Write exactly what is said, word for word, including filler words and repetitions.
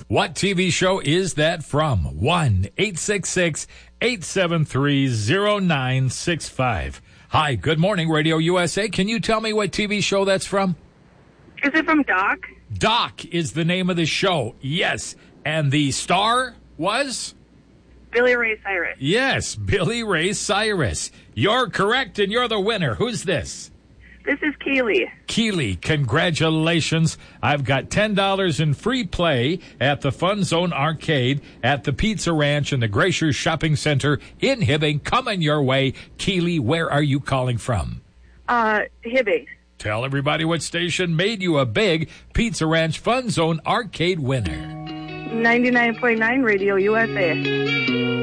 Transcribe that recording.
What T V show is that from? one eight six six, eight seven three, zero nine six five. Hi, good morning, Radio U S A. Can you tell me what T V show that's from? Is it from Doc? Doc is the name of the show, yes. And the star was? Billy Ray Cyrus. Yes, Billy Ray Cyrus. You're correct, and you're the winner. Who's this? This is Keely. Keely, congratulations. I've got ten dollars in free play at the Fun Zone Arcade at the Pizza Ranch and the Gracers Shopping Center in Hibbing. Coming your way. Keely, where are you calling from? Uh, Hibbing. Tell everybody what station made you a big Pizza Ranch Fun Zone Arcade winner. ninety-nine point nine Radio U S A.